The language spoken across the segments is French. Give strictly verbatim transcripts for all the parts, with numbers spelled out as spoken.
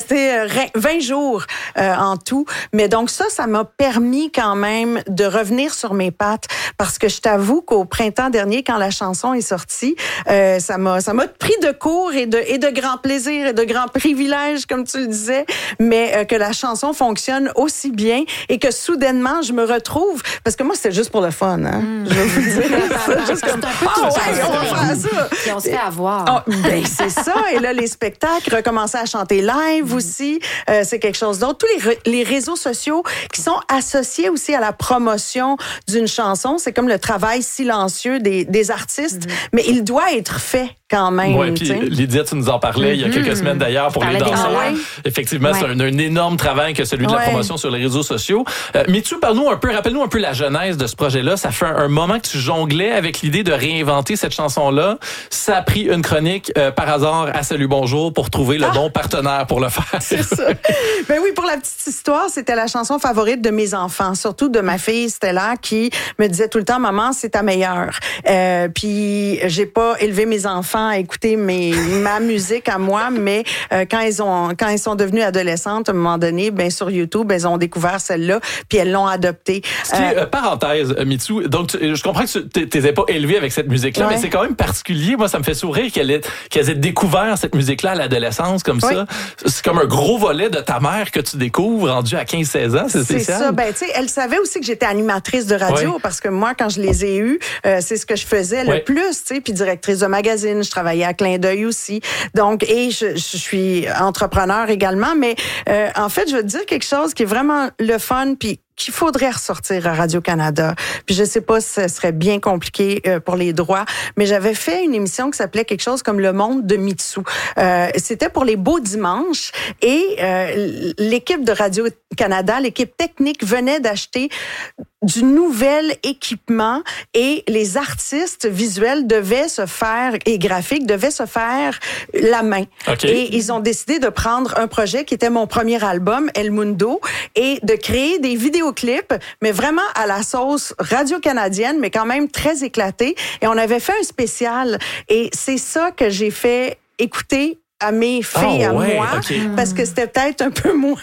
resté vingt jours euh, en tout. Mais donc ça, ça m'a permis quand même de revenir sur mes pattes parce que je t'avoue qu'au printemps dernier, quand la chanson est sortie, euh, ça m'a ça m'a pris de court et de et de grand plaisir et de grand privilège, comme tu le disais, mais euh, que la chanson fonctionne aussi bien et que soudainement je me retrouve parce que moi c'était juste pour le fun, hein. Mm. Je vais vous dire ça, juste comme ah ouais, on va faire ça. Puis on se fait avoir. Oh, ben c'est ça. Et là les spectacles, recommencer à chanter live mm. aussi, euh, c'est quelque chose d'autre. Tous les re- les réseaux sociaux qui sont associés aussi à la promotion d'une chanson, c'est comme le travail silencieux des des artistes, mm. mais il doit être fait quand même. Oui, puis Lydia, tu nous en parlais mm-hmm. il y a quelques semaines d'ailleurs pour les danseurs. Ouais. Effectivement, ouais. c'est un, un énorme travail que celui de ouais. la promotion sur les réseaux sociaux. Euh, Mitsou, parle-nous un peu, rappelle-nous un peu la genèse de ce projet-là. Ça fait un, un moment que tu jonglais avec l'idée de réinventer cette chanson-là. Ça a pris une chronique euh, par hasard à Salut Bonjour pour trouver le ah. bon partenaire pour le faire. C'est ça. Ben oui, pour la petite histoire, c'était la chanson favorite de mes enfants, surtout de ma fille Stella qui me disait tout le temps, maman, c'est ta meilleure. Euh, puis j'ai pas élevé mes enfants à écouter mes, ma musique à moi, mais euh, quand ils ont quand ils sont devenus adolescentes, à un moment donné, ben sur YouTube, elles ont découvert celle-là, puis elles l'ont adoptée. Ce qui est, euh, parenthèse, Mitsou, donc tu, je comprends que tu t'es pas élevée avec cette musique-là, ouais. mais c'est quand même particulier. Moi, ça me fait sourire qu'elle ait, qu'elles aient découvert cette musique-là à l'adolescence comme oui. ça. C'est comme un gros volet de ta mère que tu découvres rendu à quinze seize ans, c'est spécial. C'est ça. Ben tu sais, elle savait aussi que j'étais animatrice de radio ouais. parce que moi, quand je les ai eus, euh, c'est ce que je faisais ouais. le plus, tu sais, puis directrice de magazine, je travaillais à Clin d'œil aussi. Donc, et je, je suis entrepreneur également, mais euh, en fait, je veux te dire quelque chose qui est vraiment le fun, puis qu'il faudrait ressortir à Radio-Canada. Puis je sais pas si ce serait bien compliqué euh, pour les droits, mais j'avais fait une émission qui s'appelait quelque chose comme Le Monde de Mitsou. Euh, c'était pour les beaux dimanches et euh, l'équipe de Radio-Canada, l'équipe technique venait d'acheter du nouvel équipement et les artistes visuels devaient se faire, et graphiques, devaient se faire la main. Okay. Et ils ont décidé de prendre un projet qui était mon premier album, El Mundo, et de créer des vidéoclips, mais vraiment à la sauce radio-canadienne, mais quand même très éclaté. Et on avait fait un spécial. Et c'est ça que j'ai fait écouter à mes filles, oh, à ouais, moi, okay. parce que c'était peut-être un peu moins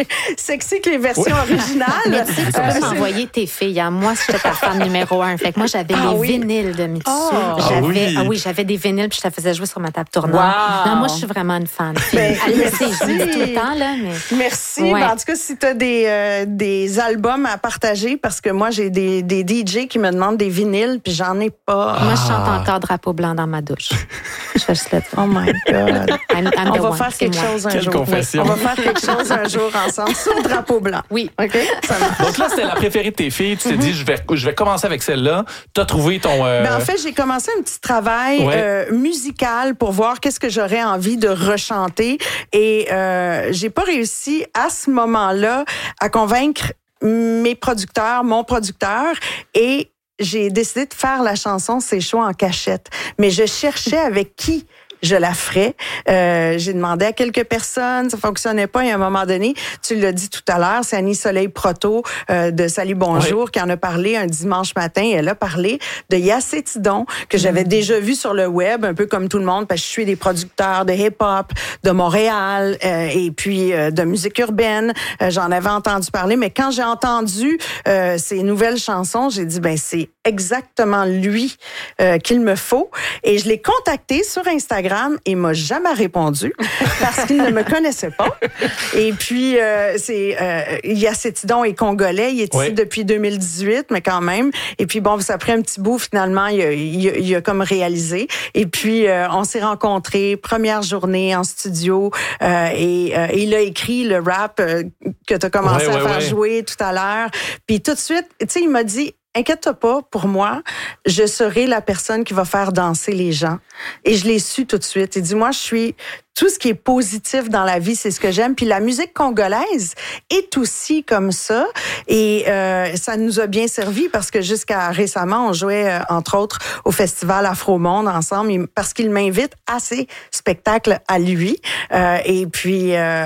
sexy que les versions ouais. originales. Mais tu sais, tu peux euh, m'envoyer tes filles. À moi, j'étais ta fan numéro un. Fait que moi, j'avais ah, les oui. vinyles de Mitsou. Oh. J'avais, ah oui. ah oui, j'avais des vinyles puis je te faisais jouer sur ma table tournante. Wow. Non, moi, je suis vraiment une fan. Ben, Elle le sait, je dis tout le temps, là, mais... Merci. Ouais. Ben, en tout cas, si tu as des, euh, des albums à partager, parce que moi, j'ai des, des D J qui me demandent des vinyles puis j'en ai pas. Ah. Moi, je chante encore Drapeau blanc dans ma douche. Je fais juste le Oh my God. I'm, I'm on va one, faire quelque moi. chose un Quelle jour. confession. On va faire quelque chose un jour ensemble sur Drapeau blanc. Oui. OK? Ça marche. Donc là, c'était la préférée de tes filles. Tu t'es mm-hmm. dit, je vais, je vais commencer avec celle-là. Tu as trouvé ton... Euh... Ben, en fait, j'ai commencé un petit travail ouais. euh, musical pour voir qu'est-ce que j'aurais envie de rechanter. Et euh, j'ai pas réussi à ce moment-là à convaincre mes producteurs, mon producteur, et j'ai décidé de faire la chanson C'est chaud en cachette. Mais je cherchais avec qui je la ferais. Euh, j'ai demandé à quelques personnes, ça fonctionnait pas. Et à un moment donné, tu l'as dit tout à l'heure, c'est Annie Soleil Proto euh, de Salut Bonjour oui. qui en a parlé un dimanche matin. Et elle a parlé de Yassé Tidon, que j'avais mmh. déjà vu sur le web, un peu comme tout le monde, parce que je suis des producteurs de hip-hop de Montréal euh, et puis euh, de musique urbaine. Euh, j'en avais entendu parler, mais quand j'ai entendu euh, ces nouvelles chansons, j'ai dit, ben c'est exactement lui euh, qu'il me faut. Et je l'ai contacté sur Instagram et il m'a jamais répondu parce qu'il ne me connaissait pas. Et puis, euh, c'est euh, Yassé Tidon est congolais. Il est ici oui. depuis deux mille dix-huit, mais quand même. Et puis, bon, ça a pris un petit bout. Finalement, il a, il a, il a comme réalisé. Et puis, euh, on s'est rencontrés. Première journée en studio. Euh, et, euh, et il a écrit le rap euh, que tu as commencé ouais, à ouais, faire ouais. jouer tout à l'heure. Puis tout de suite, tu sais, il m'a dit... Inquiète-toi pas, pour moi, je serai la personne qui va faire danser les gens. Et je l'ai su tout de suite. Il dit, moi, je suis... Tout ce qui est positif dans la vie, c'est ce que j'aime. Puis la musique congolaise est aussi comme ça. Et euh, ça nous a bien servi parce que jusqu'à récemment, on jouait, euh, entre autres, au Festival Afro-Monde ensemble parce qu'il m'invite à ses spectacles à lui. Euh, et puis... Euh,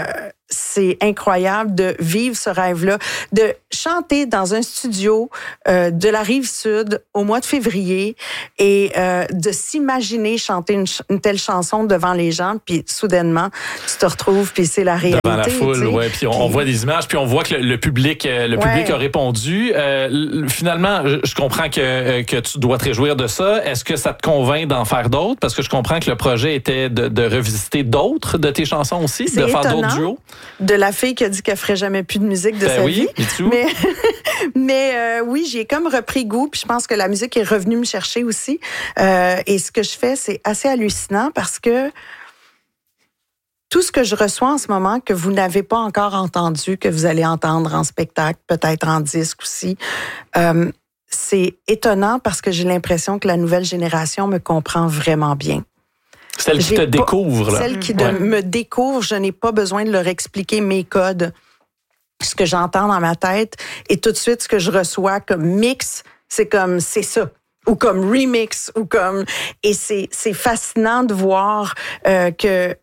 c'est incroyable de vivre ce rêve-là, de chanter dans un studio euh, de la Rive-Sud au mois de février et euh, de s'imaginer chanter une, ch- une telle chanson devant les gens, puis soudainement, tu te retrouves, puis c'est la réalité. Devant la foule, oui. Puis on, on voit des images, puis on voit que le, le public le ouais. public a répondu. Euh, finalement, je comprends que, que tu dois te réjouir de ça. Est-ce que ça te convainc d'en faire d'autres? Parce que je comprends que le projet était de, de revisiter d'autres de tes chansons aussi, c'est de faire étonnant. D'autres duos. De la fille qui a dit qu'elle ferait jamais plus de musique de ben sa oui, vie. Mais, mais euh, oui, j'ai comme repris goût, puis je pense que la musique est revenue me chercher aussi. Euh, et ce que je fais, c'est assez hallucinant parce que tout ce que je reçois en ce moment, que vous n'avez pas encore entendu, que vous allez entendre en spectacle, peut-être en disque aussi, euh, c'est étonnant parce que j'ai l'impression que la nouvelle génération me comprend vraiment bien. Celle qui J'ai te pas, découvre. Là. Celle qui ouais. de, me découvre, je n'ai pas besoin de leur expliquer mes codes, ce que j'entends dans ma tête, et tout de suite, ce que je reçois comme mix, c'est comme, c'est ça. Ou comme remix, ou comme... Et c'est, c'est fascinant de voir euh, que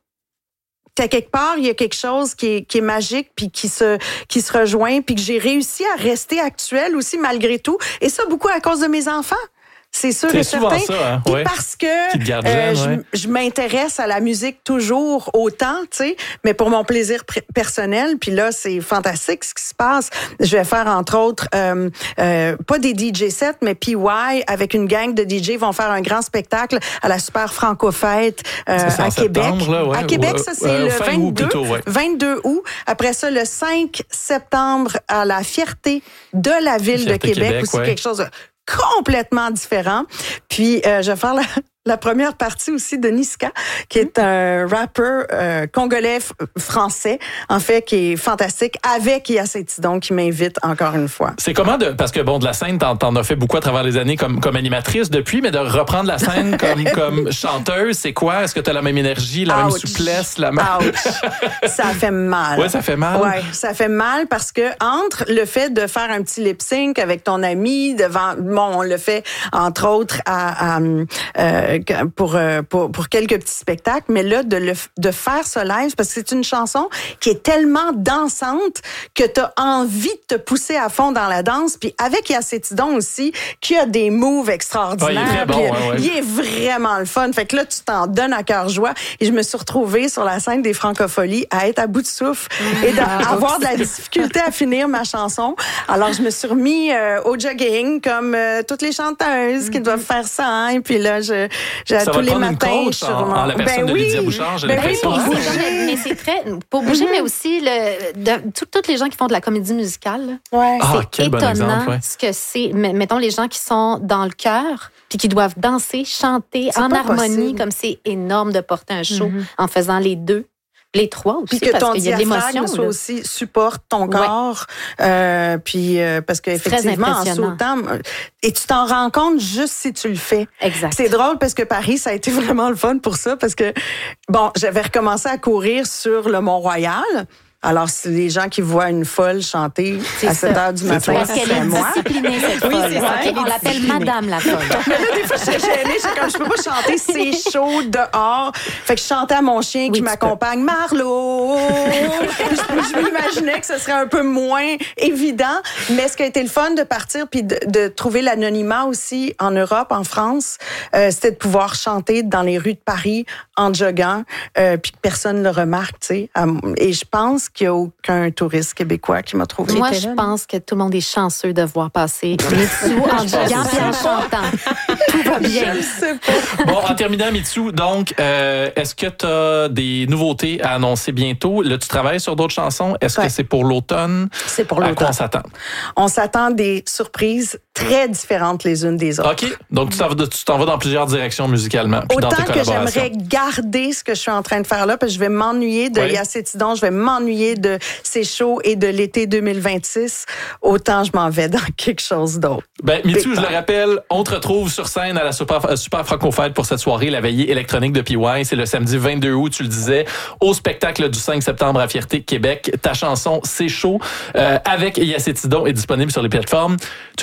qu'à quelque part, il y a quelque chose qui est, qui est magique, puis qui se, qui se rejoint, puis que j'ai réussi à rester actuelle aussi, malgré tout. Et ça, beaucoup à cause de mes enfants. C'est sûr c'est et certain. Ça, hein? Puis ouais. parce que jeune, euh, ouais. je, je m'intéresse à la musique toujours autant, tu sais, mais pour mon plaisir pr- personnel. Puis là, c'est fantastique ce qui se passe. Je vais faire entre autres euh, euh, pas des D J sets, mais P Y avec une gang de D J vont faire un grand spectacle à la Super Franco-Fête euh, à Québec. Là, ouais. À Québec, ça c'est euh, le vingt-deux, plutôt, ouais. vingt-deux août. Après ça, le cinq septembre à la Fierté de la ville Fierté de Québec, Québec aussi ouais. quelque chose de complètement différent. Puis, euh, je vais faire la, la première partie aussi de Niska, qui est un rappeur euh, congolais f- français, en fait, qui est fantastique, avec Yacetidon qui m'invite encore une fois. C'est comment de... Parce que, bon, de la scène, t'en, t'en as fait beaucoup à travers les années comme, comme animatrice depuis, mais de reprendre la scène comme, comme chanteuse, c'est quoi? Est-ce que t'as la même énergie, la Ouch. même souplesse? La même... Ouch. Ça fait mal. Ouais, ça fait mal. Ouais, ça fait mal parce que entre le fait de faire un petit lip-sync avec ton ami devant... Bon, on le fait, entre autres, à... à euh, Pour, pour, pour quelques petits spectacles, mais là, de, le, de faire ce live, parce que c'est une chanson qui est tellement dansante que tu as envie de te pousser à fond dans la danse. Puis avec Yacetidon aussi, qui a des moves extraordinaires. Ouais, il est bon, ouais, ouais. Il est vraiment le fun. Fait que là, tu t'en donnes à cœur joie. Et je me suis retrouvée sur la scène des Francopholies à être à bout de souffle et d'avoir de la difficulté à finir ma chanson. Alors, je me suis remis euh, au jogging, comme euh, toutes les chanteuses qui doivent faire ça. Hein. Et puis là, je... J'ai ça tous va les prendre matins, une coach en, en la personne ben de oui, Lydia Bouchard, j'ai ben l'impression. Oui, pour bouger, mais c'est très pour bouger, mm-hmm. mais aussi le de, tout, toutes les gens qui font de la comédie musicale. Ouais. Ah, c'est étonnant bon exemple, ouais. ce que c'est. Mettons les gens qui sont dans le chœur puis qui doivent danser, chanter c'est en harmonie, possible. Comme c'est énorme de porter un show mm-hmm. en faisant les deux. Les trois aussi, puis que parce ton qu'il y a de l'émotion. Soit aussi supporte ton corps, ouais. euh, puis euh, parce qu'effectivement, en sautant, et tu t'en rends compte juste si tu le fais. Exact. C'est drôle parce que Paris, ça a été vraiment le fun pour ça, parce que, bon, j'avais recommencé à courir sur le Mont-Royal. Alors, c'est les gens qui voient une folle chanter c'est à sept heures du matin, parce qu'elle est moi. disciplinée, cette folle. Oui, okay, on l'appelle Madame la folle. Mais là, des fois, je suis gênée. Je suis comme, je peux pas chanter, c'est chaud dehors. Fait que je chantais à mon chien qui oui, m'accompagne, Marlo. je, je m'imaginais que ce serait un peu moins évident. Mais ce qui a été le fun de partir puis de, de trouver l'anonymat aussi en Europe, en France, euh, c'était de pouvoir chanter dans les rues de Paris en joguant, euh, puis que personne ne le remarque, tu sais. Et je pense qu'il n'y a aucun touriste québécois qui m'a trouvé. Moi, je pense que tout le monde est chanceux de voir passer Mitsou en joguant et en chantant. Tout va bien. Bon, en terminant, Mitsou, donc, euh, est-ce que tu as des nouveautés à annoncer bientôt? Là, tu travailles sur d'autres chansons. Est-ce ouais. que c'est pour l'automne? C'est pour l'automne. À quoi on s'attend? On s'attend des surprises très différentes les unes des autres. OK. Donc, tu t'en vas, tu t'en vas dans plusieurs directions musicalement. Puis Autant dans tes que j'aimerais garder ce que je suis en train de faire là, parce que je vais m'ennuyer de oui. Yacetidon, je vais m'ennuyer de C'est chaud et de l'été deux mille vingt-six, autant je m'en vais dans quelque chose d'autre. Ben, Mitsou, je le rappelle, on te retrouve sur scène à la Super, Super Franco-Fête pour cette soirée, la veillée électronique de P Y. C'est le samedi vingt-deux août, tu le disais, au spectacle du cinq septembre à Fierté, Québec. Ta chanson C'est chaud, euh, avec Yacetidon, est disponible sur les plateformes. Tu restes avec nous.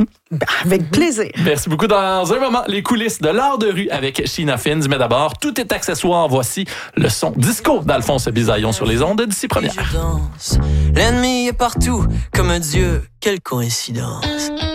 Ben, avec plaisir. Merci beaucoup. Dans un moment, les coulisses de l'art de rue avec Sheena Fins. Mais d'abord, tout est accessoire. Voici le son disco d'Alphonse Bisaillon sur les ondes d'ici première. L'ennemi est partout, comme un dieu, quelle coïncidence.